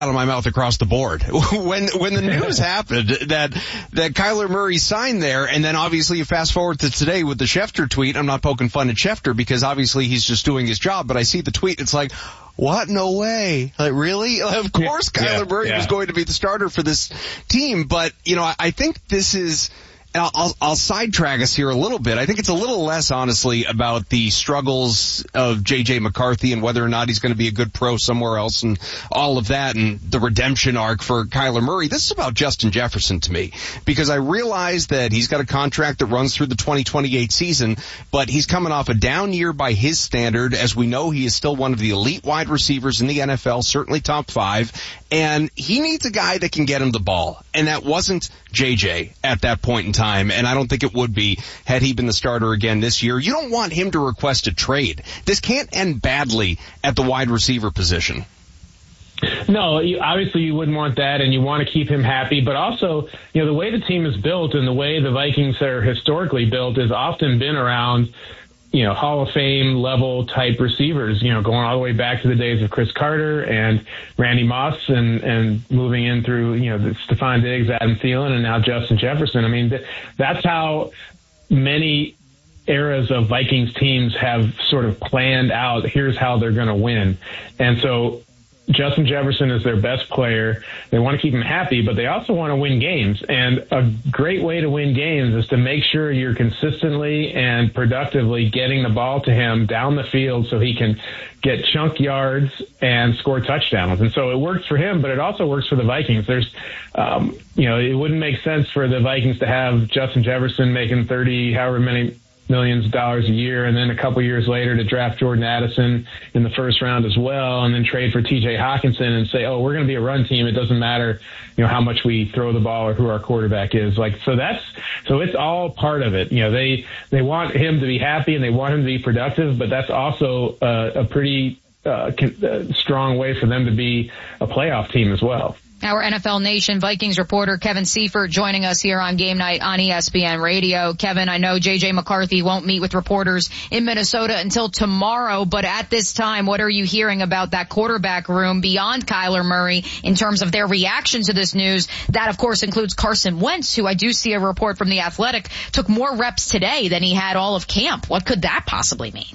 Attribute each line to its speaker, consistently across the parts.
Speaker 1: out of my mouth across the board. When the news happened that Kyler Murray signed there, and then obviously you fast forward to today with the Schefter tweet. I'm not poking fun at Schefter because obviously he's just doing his job, but I see the tweet. It's like, what? No way. Like, really? Of course Kyler Murray was going to be the starter for this team, but, I think this is... I'll sidetrack us here a little bit. I think it's a little less, honestly, about the struggles of J.J. McCarthy and whether or not he's going to be a good pro somewhere else and all of that and the redemption arc for Kyler Murray. This is about Justin Jefferson to me because I realize that he's got a contract that runs through the 2028 season, but he's coming off a down year by his standard. As we know, he is still one of the elite wide receivers in the NFL, certainly top 5, and he needs a guy that can get him the ball, and that wasn't J.J. at that point in time, and I don't think it would be had he been the starter again this year. You don't want him to request a trade. This can't end badly at the wide receiver position.
Speaker 2: No, obviously you wouldn't want that, and you want to keep him happy. But also, the way the team is built and the way the Vikings are historically built has often been around Hall of Fame level type receivers, going all the way back to the days of Chris Carter and Randy Moss and moving in through, Stephon Diggs, Adam Thielen, and now Justin Jefferson. I mean, that's how many eras of Vikings teams have sort of planned out, here's how they're going to win. And so Justin Jefferson is their best player. They want to keep him happy, but they also want to win games. And a great way to win games is to make sure you're consistently and productively getting the ball to him down the field so he can get chunk yards and score touchdowns. And so it works for him, but it also works for the Vikings. There's, it wouldn't make sense for the Vikings to have Justin Jefferson making 30, however many millions of dollars a year, and then a couple years later to draft Jordan Addison in the first round as well, and then trade for TJ Hawkinson and say, oh, we're going to be a run team. It doesn't matter, how much we throw the ball or who our quarterback is. So it's all part of it. They want him to be happy and they want him to be productive, but that's also a pretty strong way for them to be a playoff team as well.
Speaker 3: Our NFL Nation Vikings reporter Kevin Seifert joining us here on Game Night on ESPN Radio. Kevin, I know J.J. McCarthy won't meet with reporters in Minnesota until tomorrow, but at this time, what are you hearing about that quarterback room beyond Kyler Murray in terms of their reaction to this news? That, of course, includes Carson Wentz, who I do see a report from The Athletic took more reps today than he had all of camp. What could that possibly mean?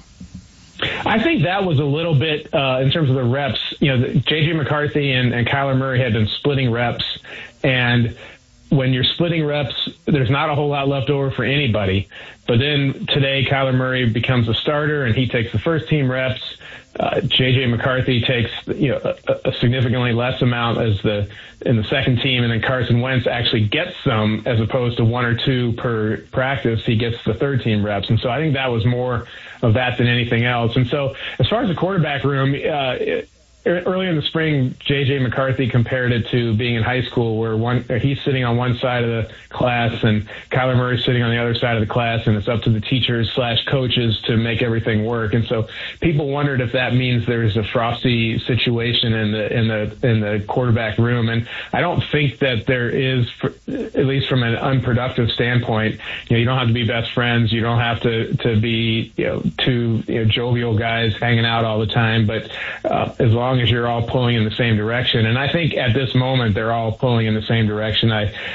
Speaker 2: I think that was a little bit, in terms of the reps, J.J. McCarthy and Kyler Murray had been splitting reps, and when you're splitting reps, there's not a whole lot left over for anybody. But then today, Kyler Murray becomes a starter, and he takes the first team reps. J.J. McCarthy takes, a significantly less amount in the second team, and then Carson Wentz actually gets some as opposed to 1 or 2 per practice. He gets the third team reps. And so I think that was more of that than anything else. And so as far as the quarterback room, earlier in the spring, J.J. McCarthy compared it to being in high school where he's sitting on one side of the class and Kyler Murray's sitting on the other side of the class, and it's up to the teachers / coaches to make everything work. And so people wondered if that means there's a frosty situation in the quarterback room. And I don't think that there is, at least from an unproductive standpoint. You don't have to be best friends. You don't have to be, two jovial guys hanging out all the time. But as long as you're all pulling in the same direction. And I think at this moment, they're all pulling in the same direction.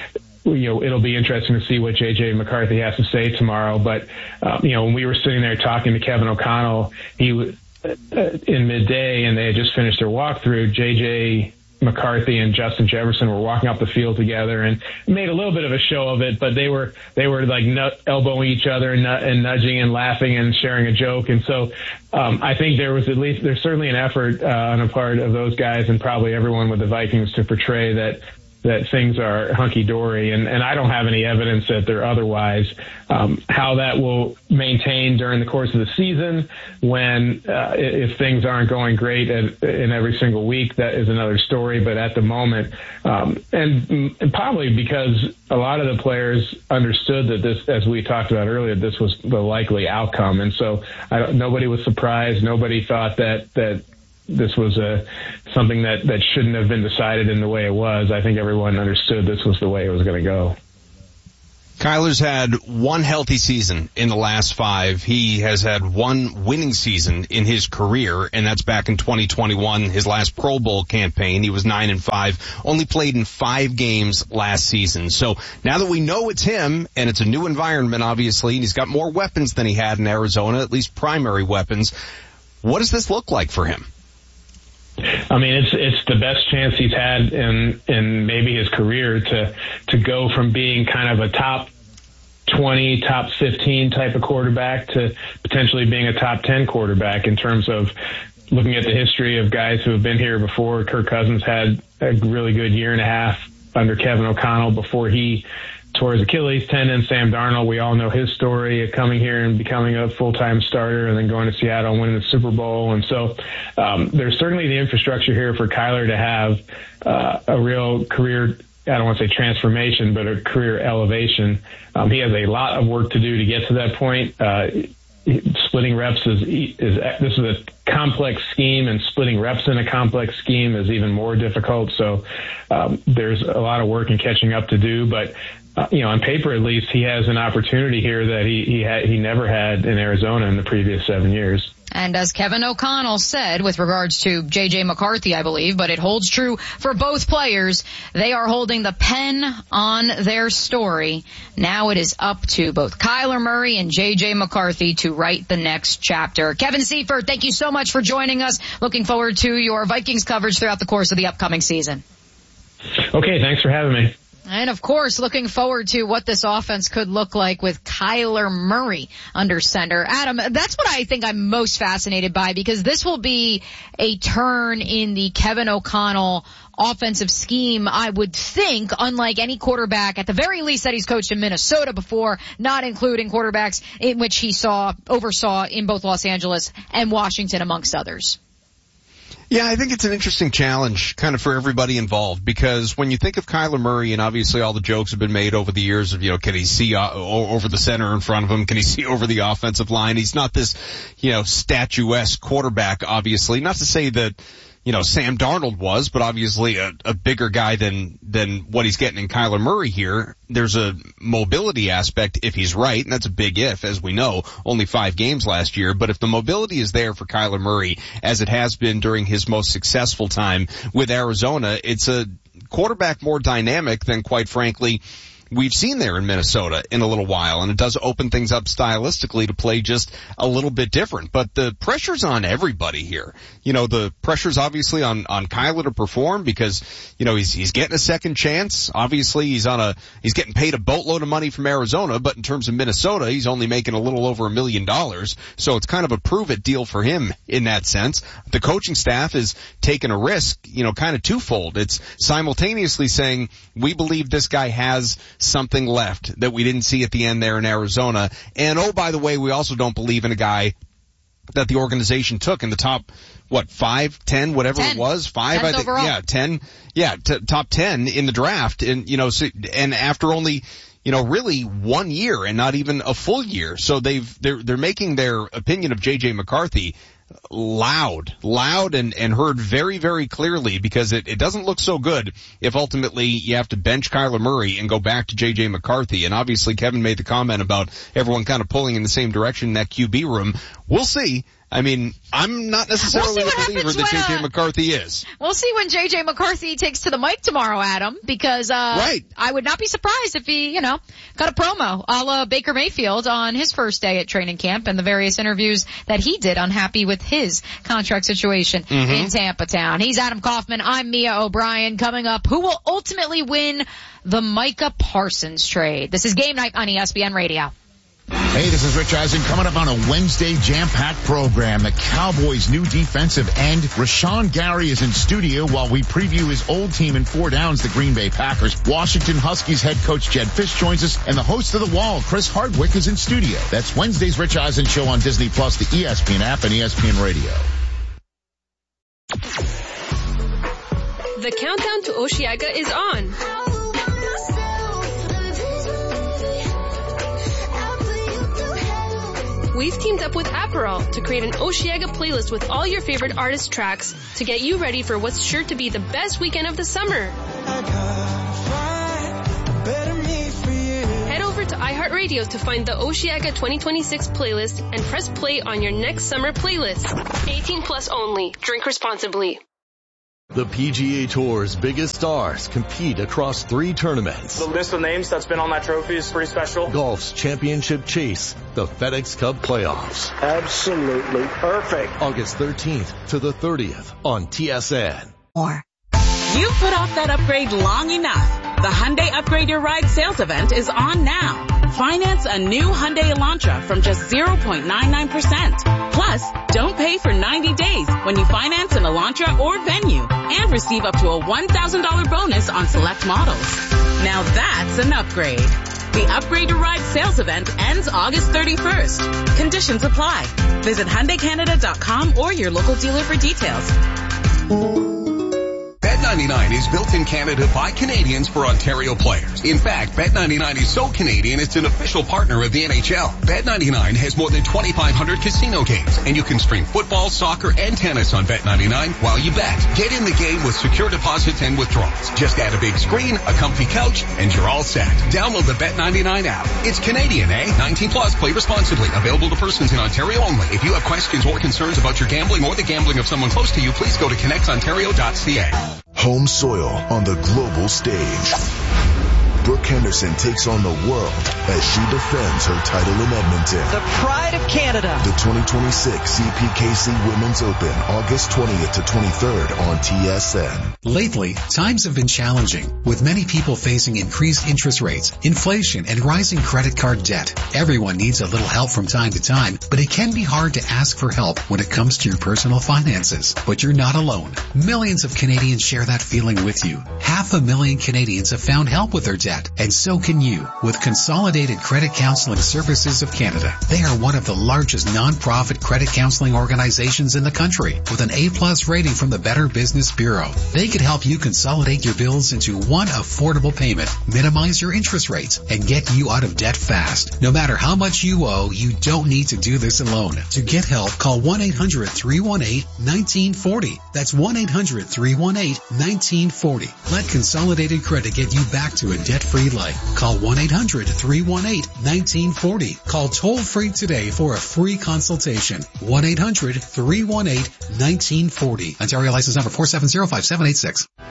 Speaker 2: It'll be interesting to see what J.J. McCarthy has to say tomorrow. But, when we were sitting there talking to Kevin O'Connell, he was in midday and they had just finished their walkthrough. J.J. McCarthy and Justin Jefferson were walking up the field together and made a little bit of a show of it, but they were like elbowing each other and nudging and laughing and sharing a joke. And so, I think there's certainly an effort on the part of those guys and probably everyone with the Vikings to portray that things are hunky-dory, and I don't have any evidence that they're otherwise. How that will maintain during the course of the season when if things aren't going great in every single week, that is another story. But at the moment, and probably because a lot of the players understood that this, as we talked about earlier, this was the likely outcome. And so nobody was surprised. Nobody thought that this was something that shouldn't have been decided in the way it was. I think everyone understood this was the way it was going to go.
Speaker 1: Kyler's had one healthy season in the last 5. He has had one winning season in his career, and that's back in 2021, his last Pro Bowl campaign. He was 9-5, only played in 5 games last season. So now that we know it's him, and it's a new environment, obviously, and he's got more weapons than he had in Arizona, at least primary weapons, what does this look like for him?
Speaker 2: I mean, it's the best chance he's had in maybe his career to go from being kind of a top 20, top 15 type of quarterback to potentially being a top 10 quarterback in terms of looking at the history of guys who have been here before. Kirk Cousins had a really good year and a half under Kevin O'Connell before he tore his Achilles tendon. Sam Darnold, we all know his story of coming here and becoming a full-time starter and then going to Seattle and winning the Super Bowl. And so there's certainly the infrastructure here for Kyler to have a real career, I don't want to say transformation, but a career elevation. He has a lot of work to do to get to that point. Splitting reps this is a complex scheme, and splitting reps in a complex scheme is even more difficult. So there's a lot of work and catching up to do, but on paper, at least, he has an opportunity here that he never had in Arizona in the previous 7 years.
Speaker 3: And as Kevin O'Connell said with regards to J.J. McCarthy, I believe, but it holds true for both players, they are holding the pen on their story. Now it is up to both Kyler Murray and J.J. McCarthy to write the next chapter. Kevin Seifert, thank you so much for joining us. Looking forward to your Vikings coverage throughout the course of the upcoming season.
Speaker 2: Okay, thanks for having me.
Speaker 3: And of course, looking forward to what this offense could look like with Kyler Murray under center. Adam, that's what I think I'm most fascinated by, because this will be a turn in the Kevin O'Connell offensive scheme, I would think, unlike any quarterback, at the very least, that he's coached in Minnesota before, not including quarterbacks in which he oversaw in both Los Angeles and Washington, amongst others.
Speaker 1: Yeah, I think it's an interesting challenge kind of for everybody involved, because when you think of Kyler Murray, and obviously all the jokes have been made over the years of, can he see over the center in front of him? Can he see over the offensive line? He's not this, statuesque quarterback, obviously. Not to say that, Sam Darnold was, but obviously a bigger guy than what he's getting in Kyler Murray here. There's a mobility aspect if he's right, and that's a big if, as we know, only 5 games last year. But if the mobility is there for Kyler Murray, as it has been during his most successful time with Arizona, it's a quarterback more dynamic than, quite frankly, we've seen there in Minnesota in a little while, and it does open things up stylistically to play just a little bit different. But the pressure's on everybody here. The pressure's obviously on Kyler to perform, because, he's getting a second chance. Obviously, he's getting paid a boatload of money from Arizona, but in terms of Minnesota, he's only making a little over $1 million. So it's kind of a prove-it deal for him in that sense. The coaching staff is taking a risk, kind of twofold. It's simultaneously saying, we believe this guy has something left that we didn't see at the end there in Arizona. And oh, by the way, we also don't believe in a guy that the organization took in the top, 5, 10, whatever 10. It was, 5, I think, overall. Yeah, 10, top 10 in the draft. And, and after only, really 1 year and not even a full year. So they're making their opinion of J.J. McCarthy loud and heard very, very clearly, because it doesn't look so good if ultimately you have to bench Kyler Murray and go back to J.J. McCarthy. And obviously Kevin made the comment about everyone kind of pulling in the same direction in that QB room. We'll see. I mean, I'm not necessarily the believer that J.J. McCarthy is.
Speaker 3: We'll see when J.J. McCarthy takes to the mic tomorrow, Adam, because right. I would not be surprised if he, got a promo a la Baker Mayfield on his first day at training camp and the various interviews that he did, unhappy with his contract situation in Tampa Town. He's Adam Kaufman. I'm Mia O'Brien. Coming up, who will ultimately win the Micah Parsons trade? This is Game Night on ESPN Radio.
Speaker 4: Hey, this is Rich Eisen coming up on a Wednesday jam-packed program. The Cowboys' new defensive end, Rashawn Gary, is in studio while we preview his old team in 4 downs, the Green Bay Packers. Washington Huskies head coach Jed Fish joins us, and the host of The Wall, Chris Hardwick, is in studio. That's Wednesday's Rich Eisen Show on Disney+, the ESPN app, and ESPN Radio.
Speaker 5: The countdown to Osheaga is on. We've teamed up with Aperol to create an Osheaga playlist with all your favorite artist tracks to get you ready for what's sure to be the best weekend of the summer. Head over to iHeartRadio to find the Osheaga 2026 playlist and press play on your next summer playlist. 18 plus only. Drink responsibly.
Speaker 6: The PGA Tour's biggest stars compete across 3 tournaments.
Speaker 7: The list of names that's been on that trophy is pretty special.
Speaker 6: Golf's championship chase, the FedEx Cup playoffs.
Speaker 8: Absolutely perfect.
Speaker 6: August 13th to the 30th on TSN.
Speaker 9: You put off that upgrade long enough. The Hyundai Upgrade Your Ride sales event is on now. Finance a new Hyundai Elantra from just 0.99%. Plus, don't pay for 90 days when you finance an Elantra or Venue and receive up to a $1,000 bonus on select models. Now that's an upgrade. The Upgrade Your Ride sales event ends August 31st. Conditions apply. Visit HyundaiCanada.com or your local dealer for details.
Speaker 10: Bet99 is built in Canada by Canadians for Ontario players. In fact, Bet99 is so Canadian it's an official partner of the NHL. Bet99 has more than 2,500 casino games, and you can stream football, soccer, and tennis on Bet99 while you bet. Get in the game with secure deposits and withdrawals. Just add a big screen, a comfy couch, and you're all set. Download the Bet99 app. It's Canadian, eh? 19 plus. Play responsibly. Available to persons in Ontario only. If you have questions or concerns about your gambling or the gambling of someone close to you, please go to connectontario.ca.
Speaker 11: Home soil on the global stage. Brooke Henderson takes on the world as she defends her title in Edmonton.
Speaker 12: The pride of Canada.
Speaker 11: The 2026 CPKC Women's Open, August 20th to 23rd on TSN.
Speaker 13: Lately, times have been challenging, with many people facing increased interest rates, inflation, and rising credit card debt. Everyone needs a little help from time to time, but it can be hard to ask for help when it comes to your personal finances. But you're not alone. Millions of Canadians share that feeling with you. 500,000 Canadians have found help with their debt. And so can you with Consolidated Credit Counseling Services of Canada. They are one of the largest non-profit credit counseling organizations in the country with an A+ rating from the Better Business Bureau. They could help you consolidate your bills into one affordable payment, minimize your interest rates, and get you out of debt fast. No matter how much you owe, you don't need to do this alone. To get help, call 1-800-318-1940. That's 1-800-318-1940. Let Consolidated Credit get you back to a debt-free life. Call 1-800-318-1940. Call toll-free today for a free consultation. 1-800-318-1940. Ontario license number 4705786.